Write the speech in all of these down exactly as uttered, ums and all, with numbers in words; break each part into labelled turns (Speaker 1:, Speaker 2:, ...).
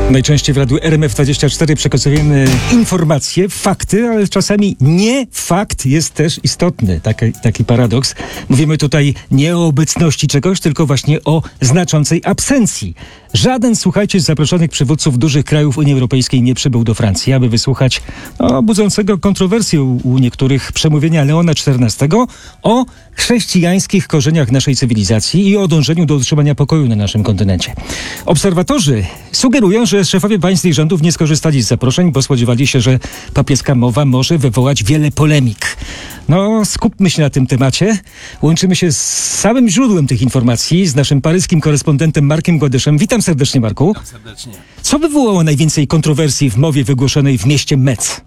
Speaker 1: Najczęściej w radiu R M F dwadzieścia cztery przekazujemy informacje, fakty, ale czasami nie fakt jest też istotny. Taki, taki paradoks. Mówimy tutaj nie o obecności czegoś, tylko właśnie o znaczącej absencji. Żaden, słuchajcie, z zaproszonych przywódców dużych krajów Unii Europejskiej nie przybył do Francji, aby wysłuchać no, budzącego kontrowersję u, u niektórych przemówienia Leona czternastego o chrześcijańskich korzeniach naszej cywilizacji i o dążeniu do utrzymania pokoju na naszym kontynencie. Obserwatorzy sugerują, że szefowie państw i rządów nie skorzystali z zaproszeń, bo spodziewali się, że papieska mowa może wywołać wiele polemik. No, skupmy się na tym temacie. Łączymy się z samym źródłem tych informacji, z naszym paryskim korespondentem Markiem Gładyszem. Witam serdecznie, Marku.
Speaker 2: Witam serdecznie.
Speaker 1: Co wywołało najwięcej kontrowersji w mowie wygłoszonej w mieście Metz?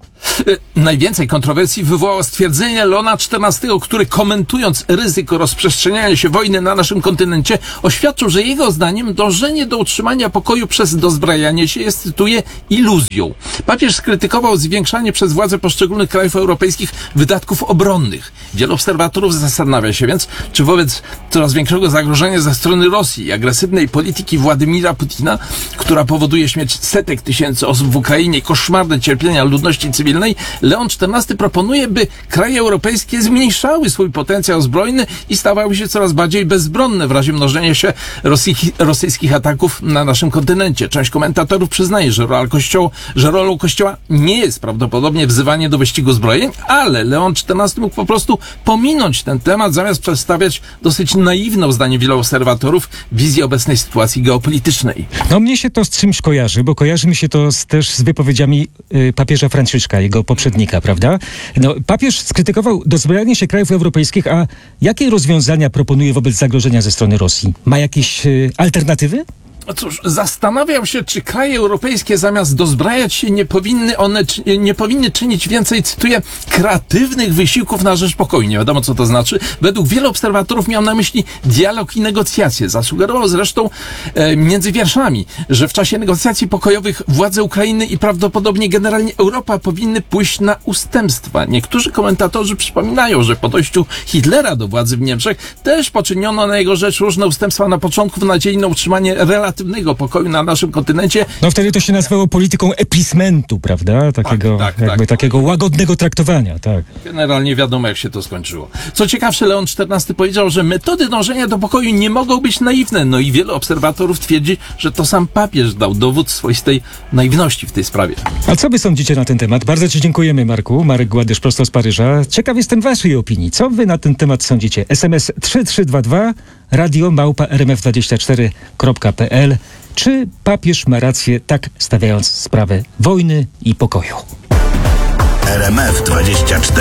Speaker 2: Najwięcej kontrowersji wywołało stwierdzenie Leona czternastego, który komentując ryzyko rozprzestrzeniania się wojny na naszym kontynencie, oświadczył, że jego zdaniem dążenie do utrzymania pokoju przez dozbrajanie się jest, cytuję, iluzją. Papież skrytykował zwiększanie przez władze poszczególnych krajów europejskich wydatków obronnych. Wielu obserwatorów zastanawia się więc, czy wobec coraz większego zagrożenia ze strony Rosji i agresywnej polityki Władimira Putina, która powoduje śmierć setek tysięcy osób w Ukrainie i koszmarne cierpienia ludności cywilnej, Leon czternasty proponuje, by kraje europejskie zmniejszały swój potencjał zbrojny i stawały się coraz bardziej bezbronne w razie mnożenia się rosji, rosyjskich ataków na naszym kontynencie. Część komentatorów przyznaje, że, rola kościoła, że rolą Kościoła nie jest prawdopodobnie wzywanie do wyścigu zbrojeń, ale Leon czternasty mógł po prostu pominąć ten temat, zamiast przedstawiać dosyć naiwną, zdaniem wielu obserwatorów, wizję obecnej sytuacji geopolitycznej.
Speaker 1: No mnie się to z czymś kojarzy, bo kojarzy mi się to z, też z wypowiedziami y, papieża Franciszka, jego poprzednika, prawda? No, papież skrytykował dozbrajanie się krajów europejskich, a jakie rozwiązania proponuje wobec zagrożenia ze strony Rosji? Ma jakieś y, alternatywy?
Speaker 2: Cóż, zastanawiam się, czy kraje europejskie zamiast dozbrajać się nie powinny one nie powinny czynić więcej, cytuję, kreatywnych wysiłków na rzecz pokoju. Nie wiadomo, co to znaczy. Według wielu obserwatorów miał na myśli dialog i negocjacje. Zasugerował zresztą e, między wierszami, że w czasie negocjacji pokojowych władze Ukrainy i prawdopodobnie generalnie Europa powinny pójść na ustępstwa. Niektórzy komentatorzy przypominają, że po dojściu Hitlera do władzy w Niemczech też poczyniono na jego rzecz różne ustępstwa na początku w nadziei na utrzymanie relacji pokoju na naszym kontynencie.
Speaker 1: No wtedy to się nazywało polityką appeasementu, prawda? Takiego,
Speaker 2: tak, tak,
Speaker 1: jakby
Speaker 2: tak.
Speaker 1: takiego łagodnego traktowania, tak.
Speaker 2: Generalnie wiadomo, jak się to skończyło. Co ciekawsze, Leon czternasty powiedział, że metody dążenia do pokoju nie mogą być naiwne. No i wielu obserwatorów twierdzi, że to sam papież dał dowód swoistej naiwności w tej sprawie.
Speaker 1: A co wy sądzicie na ten temat? Bardzo ci dziękujemy, Marku. Marek Gładysz prosto z Paryża. Ciekaw jestem waszej opinii. Co wy na ten temat sądzicie? S M S trzy trzy dwa dwa, radio małpa r m f dwadzieścia cztery kropka p l. Czy papież ma rację, tak stawiając sprawę wojny i pokoju?
Speaker 3: R M F dwadzieścia cztery